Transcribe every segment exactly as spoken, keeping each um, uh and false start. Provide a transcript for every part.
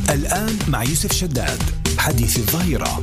الآن مع يوسف شداد حديث الظهيرة.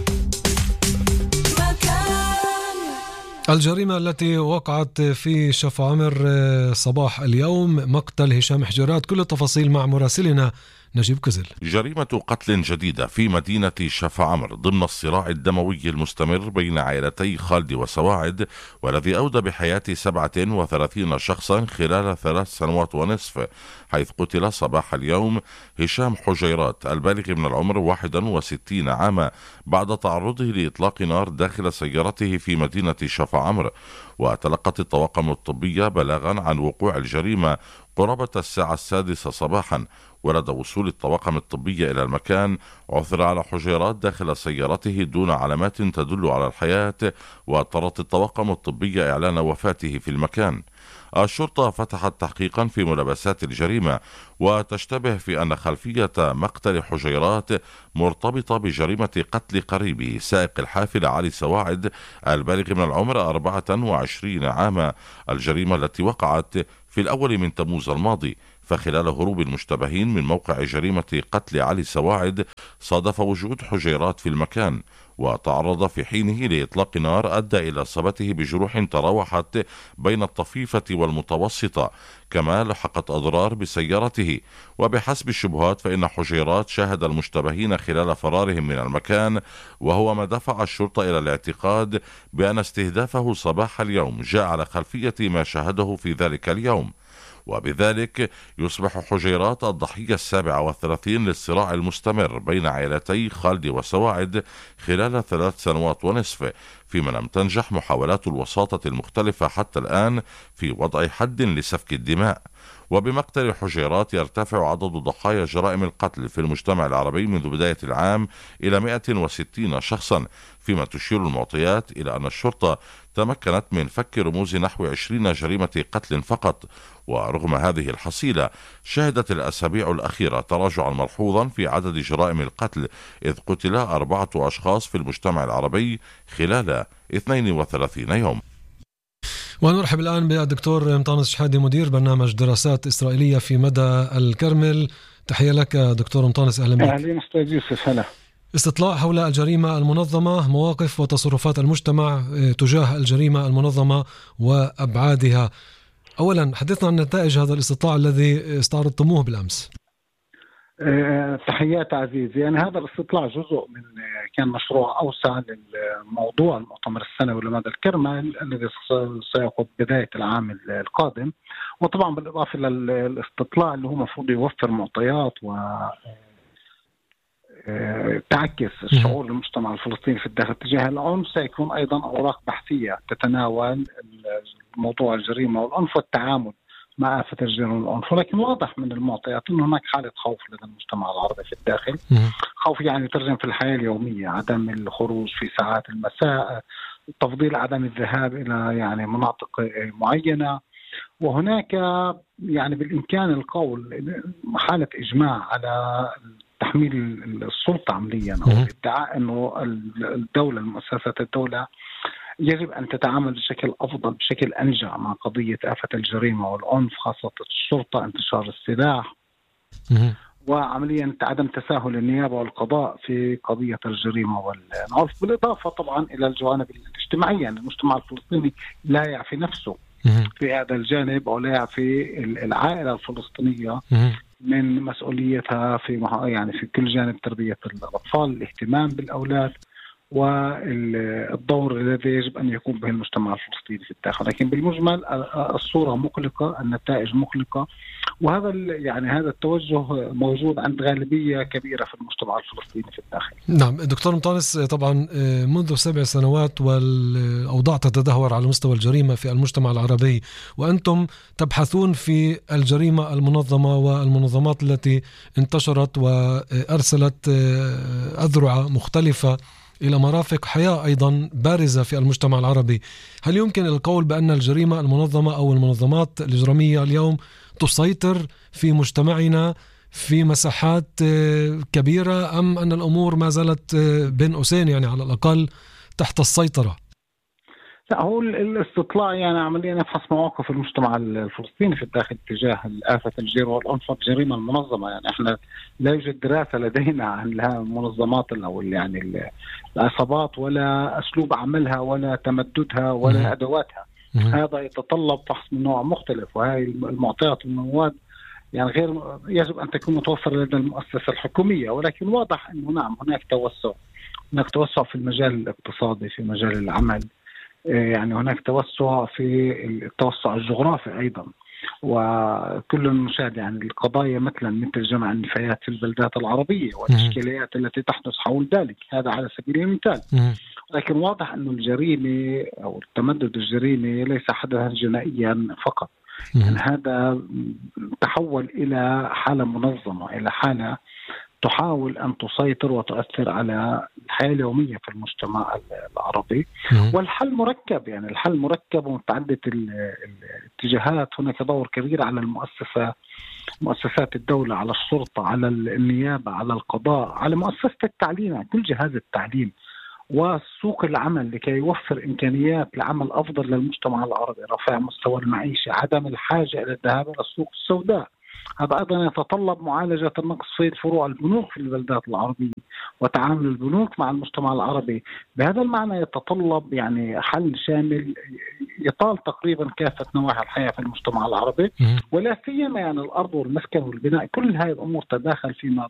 الجريمة التي وقعت في شفا عمر صباح اليوم، مقتل هشام حجرات، كل التفاصيل مع مراسلنا نجيب كزل. جريمة قتل جديدة في مدينة شفا عمر ضمن الصراع الدموي المستمر بين عائلتي خالد وسواعد، والذي أودى بحياة سبعة وثلاثين شخصا خلال ثلاث سنوات ونصف، حيث قتل صباح اليوم هشام حجيرات البالغ من العمر واحد وستين عاما بعد تعرضه لإطلاق نار داخل سيارته في مدينة شفا عمر. وتلقت الطواقم الطبية بلاغا عن وقوع الجريمة قرابة الساعة السادسة صباحا، ولدى وصول الطواقم الطبية إلى المكان عثر على حجيرات داخل سيارته دون علامات تدل على الحياة، واضطرت الطواقم الطبية إعلان وفاته في المكان. الشرطة فتحت تحقيقا في ملابسات الجريمة، وتشتبه في أن خلفية مقتل حجيرات مرتبطة بجريمة قتل قريبه سائق الحافلة علي سواعد البالغ من العمر أربعة وعشرين عاما، الجريمة التي وقعت في الأول من تموز الماضي. فخلال هروب المشتبهين من موقع جريمة قتل علي سواعد صادف وجود حجيرات في المكان، وتعرض في حينه لإطلاق نار أدى إلى إصابته بجروح تراوحت بين الطفيفة والمتوسطة، كما لحقت أضرار بسيارته. وبحسب الشبهات فإن حجيرات شاهد المشتبهين خلال فرارهم من المكان، وهو ما دفع الشرطة إلى الاعتقاد بأن استهدافه صباح اليوم جاء على خلفية ما شاهده في ذلك اليوم، وبذلك يصبح حجيرات الضحية السابعة والثلاثين للصراع المستمر بين عائلتي خالد وسواعد خلال ثلاث سنوات ونصف، فيما لم تنجح محاولات الوساطة المختلفة حتى الآن في وضع حد لسفك الدماء. وبمقتل حجيرات يرتفع عدد ضحايا جرائم القتل في المجتمع العربي منذ بداية العام إلى مئة وستين شخصا، فيما تشير المعطيات إلى أن الشرطة تمكنت من فك رموز نحو عشرين جريمة قتل فقط. ورغم هذه الحصيلة شهدت الأسابيع الأخيرة تراجعا ملحوظا في عدد جرائم القتل، إذ قتل أربعة أشخاص في المجتمع العربي خلال اثنين وثلاثين يوم. ونرحب الآن بالدكتور مطانس شحادي، مدير برنامج دراسات إسرائيلية في مدى الكرمل. تحية لك دكتور مطانس، أهلا بك. أهلا أستاذ يوسف. هلا. استطلاع حول الجريمة المنظمة، مواقف وتصرفات المجتمع تجاه الجريمة المنظمة وأبعادها. أولا حدثنا عن نتائج هذا الاستطلاع الذي استعرضتموه بالأمس. أه تحيات عزيزي. يعني هذا الاستطلاع جزء من كان مشروع أوسع للموضوع المؤتمر السنوي لمدى الكرمل الذي سيعقد بداية العام القادم، وطبعا بالإضافة للاستطلاع اللي هو مفروض يوفر معطيات و تعكس الشعور المجتمع الفلسطيني في الداخل تجاه العنف، سيكون أيضا أوراق بحثية تتناول موضوع الجريمة والعنف والتعامل مع آفة الجريمة والعنف. ولكن واضح من المعطيات أن هناك حالة خوف لدى المجتمع العربي في الداخل، خوف يعني يترجم في الحياة اليومية، عدم الخروج في ساعات المساء، تفضيل عدم الذهاب إلى يعني مناطق معينة. وهناك يعني بالإمكان القول حالة إجماع على تحميل السلطة عمليا، أو ادعاء أنه الدولة المؤسسات الدولة يجب أن تتعامل بشكل أفضل بشكل أنجع مع قضية آفة الجريمة والعنف، خاصة الشرطة، انتشار السلاح، وعمليا عدم تساهل النيابة والقضاء في قضية الجريمة والعنف، بالإضافة طبعا إلى الجوانب الاجتماعية. يعني المجتمع الفلسطيني لا يعفي نفسه في هذا الجانب، أو لا يعفي العائلة الفلسطينية من مسؤوليتها في يعني في كل جانب تربية الأطفال، الاهتمام بالأولاد، والدور الذي يجب أن يقوم به المجتمع الفلسطيني في الداخل. لكن بالمجمل الصورة مقلقة، النتائج مقلقة، وهذا يعني هذا التوجه موجود عند غالبية كبيرة في المجتمع الفلسطيني في الداخل. نعم دكتور مطانس، طبعا منذ سبع سنوات والأوضاع تتدهور على مستوى الجريمة في المجتمع العربي، وأنتم تبحثون في الجريمة المنظمة والمنظمات التي انتشرت وأرسلت أذرع مختلفة إلى مرافق حياة أيضا بارزة في المجتمع العربي. هل يمكن القول بأن الجريمة المنظمة أو المنظمات الإجرامية اليوم تسيطر في مجتمعنا في مساحات كبيرة، أم أن الأمور ما زالت بين قوسين يعني على الأقل تحت السيطرة؟ لا، هو الاستطلاع يعني عمليا نفحص مواقف المجتمع الفلسطيني في الداخل تجاه آفة الجير والعنف والجريمة المنظمة. يعني احنا لا يوجد دراسة لدينا عن المنظمات او يعني العصابات ولا اسلوب عملها ولا تمددها ولا ادواتها. هذا يتطلب فحص من نوع مختلف، وهي المعطيات والمواد يعني غير يجب ان تكون متوفرة لدى المؤسسة الحكومية. ولكن واضح انه نعم هناك توسع، هناك توسع في المجال الاقتصادي، في مجال العمل، يعني هناك توسع في التوسع الجغرافي أيضا. وكل المشاهد يعني القضايا مثلا مثل جمع النفايات في البلدات العربية والإشكاليات التي تحدث حول ذلك، هذا على سبيل المثال. لكن واضح أن الجريمة أو التمدد الجريمي ليس حدثا جنائيا فقط، يعني هذا تحول إلى حالة منظمة، إلى حالة تحاول أن تسيطر وتؤثر على الحياة اليومية في المجتمع العربي. والحل مركب، يعني الحل مركب ومتعدد الاتجاهات. هناك دور كبير على المؤسسة، مؤسسات الدولة، على الشرطة، على النيابة، على القضاء، على مؤسسة التعليم، كل جهاز التعليم وسوق العمل لكي يوفر إمكانيات لعمل أفضل للمجتمع العربي، رفع مستوى المعيشة، عدم الحاجة إلى الذهاب إلى السوق السوداء. هذا أيضا يتطلب معالجة النقص في فروع البنوك في البلدات العربية وتعامل البنوك مع المجتمع العربي. بهذا المعنى يتطلب يعني حل شامل يطال تقريبا كافة نواحي الحياة في المجتمع العربي، ولا سيما يعني الأرض والمسكن والبناء. كل هذه الأمور تداخل فيما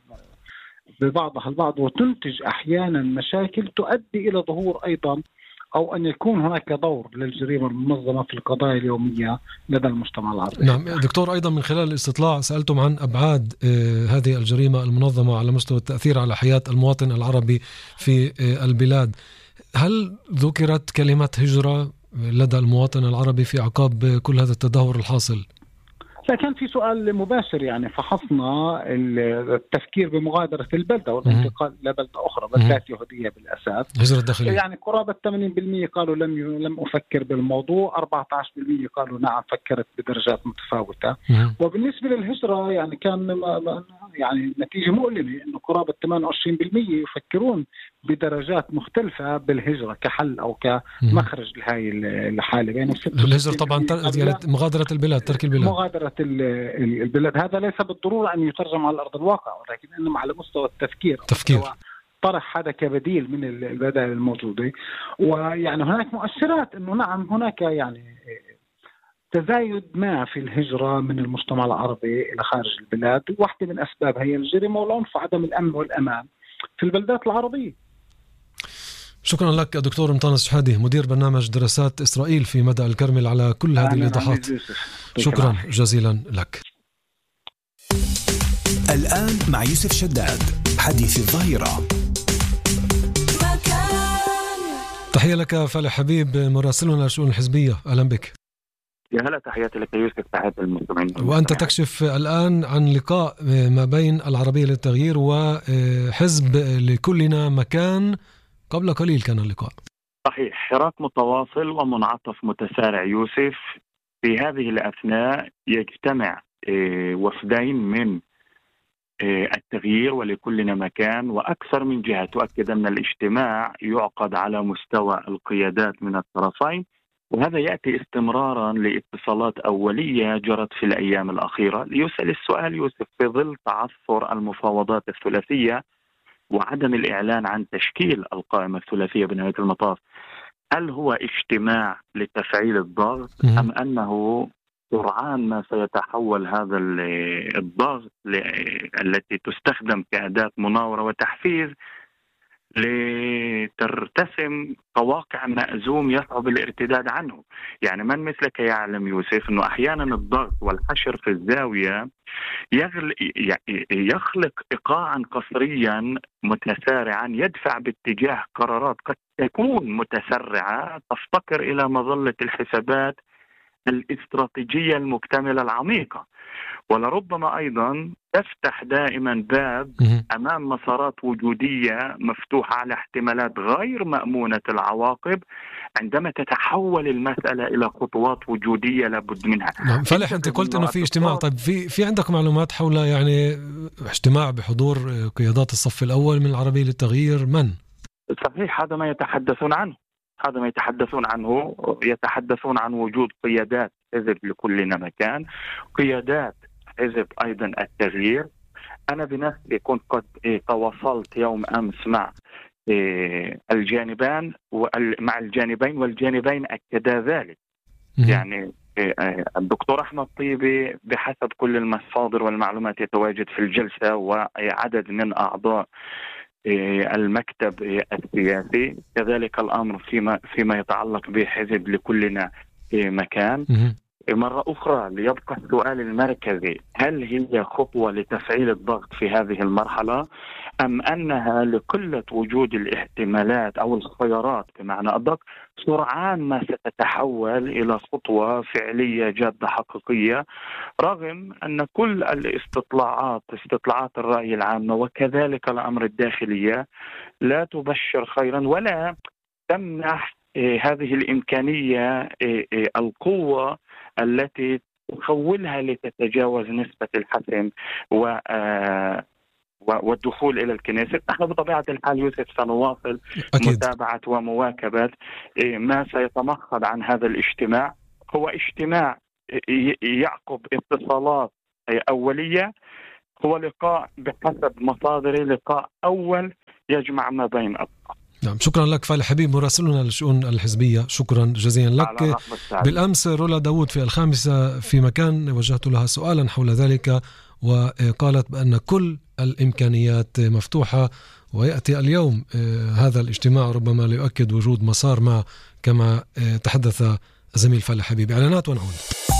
ببعضها البعض وتنتج أحيانا مشاكل تؤدي إلى ظهور أيضا أو أن يكون هناك دور للجريمة المنظمة في القضايا اليومية لدى المجتمع العربي. نعم دكتور، أيضا من خلال الاستطلاع سألتم عن أبعاد هذه الجريمة المنظمة على مستوى التأثير على حياة المواطن العربي في البلاد. هل ذكرت كلمة هجرة لدى المواطن العربي في عقاب كل هذا التدهور الحاصل؟ لا، كان في سؤال مباشر، يعني فحصنا التفكير بمغادرة البلدة والانتقال إلى بلدة أخرى، بلدات يهودية بالأساس، هجرة داخلية. يعني قرابة ثمانين بالمئة قالوا لم لم أفكر بالموضوع، أربعة عشر بالمئة قالوا نعم فكرت بدرجات متفاوتة. وبالنسبة للهجرة يعني كان يعني نتيجة مؤلمة إنه قرابة ثمانية وعشرين بالمئة يفكرون بدرجات مختلفة بالهجرة كحل أو كمخرج لهذه الحالة. يعني الهجرة طبعا يعني مغادرة البلاد، ترك البلاد، مغادرة البلاد. هذا ليس بالضرورة أن يترجم على أرض الواقع، ولكن إنما على مستوى التفكير، تفكير طرح هذا كبديل من البدائل الموجودة. ويعني هناك مؤشرات إنه نعم هناك يعني تزايد ما في الهجرة من المجتمع العربي إلى خارج البلاد. واحدة من أسبابها هي الجريمة والعنف وعدم الأمن والأمان في البلدات العربية. شكرا لك دكتور مطانس شحادي، مدير برنامج دراسات إسرائيل في مدى الكرمل، على كل هذه الإيضاحات. شكرا جزيلا لك. الآن مع يوسف شداد، حديث الظهيرة. تحية لك فالح حبيب، مراسلنا الشؤون الحزبية، أهلا بك. يا هلا، تحياتي لك يوسف، تحياتي للمستمعين. وأنت تكشف الآن عن لقاء ما بين العربية للتغيير وحزب لكلنا مكان. قبل قليل كان اللقاء. صحيح، حراك متواصل ومنعطف متسارع يوسف. في هذه الأثناء يجتمع وفدين من التغيير ولكلنا مكان وأكثر من جهة. تؤكد أن الاجتماع يعقد على مستوى القيادات من الطرفين، وهذا يأتي استمرارا لاتصالات أولية جرت في الأيام الأخيرة. ليسأل السؤال يوسف، في ظل تعثر المفاوضات الثلاثية وعدم الإعلان عن تشكيل القائمة الثلاثية بنهاية المطاف، هل هو اجتماع لتفعيل الضغط أم أنه سرعان ما سيتحول هذا الضغط التي تستخدم كأداة مناورة وتحفيز لترتسم قواقع مأزوم يصعب الارتداد عنه؟ يعني من مثلك يعلم يوسف أنه أحيانا الضغط والحشر في الزاوية يخلق إيقاعا قصريا متسارعا يدفع باتجاه قرارات قد تكون متسرعة تفتقر إلى مظلة الحسابات الاستراتيجية المكتملة العميقة، ولربما أيضا تفتح دائما باب أمام مسارات وجودية مفتوحة على احتمالات غير مأمونة العواقب عندما تتحول المسألة إلى خطوات وجودية لابد منها. نعم فالح، أنت قلت أنه في اجتماع، طيب في في عندك معلومات حول يعني اجتماع بحضور قيادات الصف الأول من العربية للتغيير من؟ صحيح، هذا ما يتحدثون عنه، هذا ما يتحدثون عنه. يتحدثون عن وجود قيادات حزب لكل مكان، قيادات حزب أيضا التغيير. أنا بنفسي كنت قد تواصلت يوم أمس مع الجانبان مع الجانبين، والجانبين أكدا ذلك. يعني الدكتور أحمد طيبي بحسب كل المصادر والمعلومات يتواجد في الجلسة، وعدد من أعضاء المكتب السياسي كذلك الأمر فيما فيما يتعلق بحزب لكلنا مكان. مرة أخرى ليبقى السؤال المركزي: هل هي خطوة لتفعيل الضغط في هذه المرحلة، أم أنها لقلة وجود الاحتمالات أو الخيارات بمعنى أدق سرعان ما ستتحول إلى خطوة فعلية جادة حقيقية، رغم أن كل الاستطلاعات استطلاعات الرأي العامة وكذلك الأمر الداخلية لا تبشر خيرا ولا تمنح هذه الإمكانية القوة التي تخولها لتتجاوز نسبة الحسم و والدخول إلى الكنيسة. نحن بطبيعة الحال يوسف سنواصل أكيد. متابعة ومواكبة ما سيتمخض عن هذا الاجتماع. هو اجتماع يعقب اتصالات أولية، هو لقاء بحسب مصادري لقاء أول يجمع ما بين أطراف. نعم، شكرا لك فالح حبيب مراسلنا للشؤون الحزبية، شكرا جزيلا لك. بالأمس رولا داود في الخامسة في مكان وجهت لها سؤالا حول ذلك، وقالت بأن كل الإمكانيات مفتوحة، ويأتي اليوم هذا الاجتماع ربما ليؤكد وجود مسار ما كما تحدث زميل فالح حبيب. إعلانات ونعود.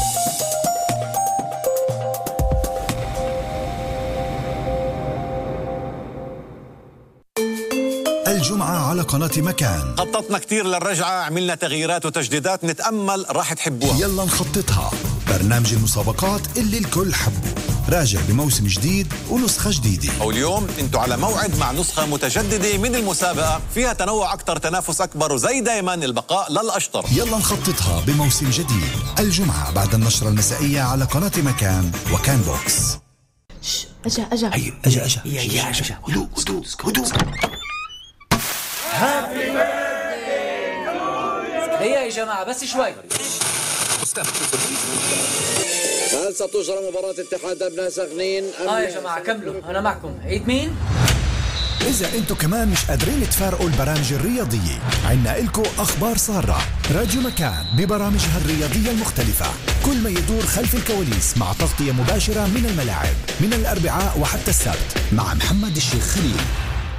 الجمعة على قناة مكان خططنا كتير للرجعة، عملنا تغييرات وتجديدات، نتأمل راح تحبوها. يلا نخططها، برنامج المسابقات اللي الكل حبه، راجع بموسم جديد ونسخة جديدة. واليوم انتوا على موعد مع نسخة متجددة من المسابقة، فيها تنوع أكتر، تنافس أكبر، وزي دايما البقاء للأشطر. يلا نخططها بموسم جديد الجمعة بعد النشرة المسائية على قناة مكان وكان بوكس. أجا أجا هي أجا أجا يا أجا هدوء هدوء هدوء. هيا يا جماعة بس شوي. هل ستجرى مباراة اتحاد أبناء سخنين؟ آه يا جماعة كملوا، أنا معكم. عيد مين؟ إذا أنتوا كمان مش قادرين تفارقوا البرامج الرياضية، عنا إلكو أخبار سارة. راديو مكان ببرامجها الرياضية المختلفة، كل ما يدور خلف الكواليس مع تغطية مباشرة من الملاعب من الأربعاء وحتى السبت مع محمد الشيخ خليل.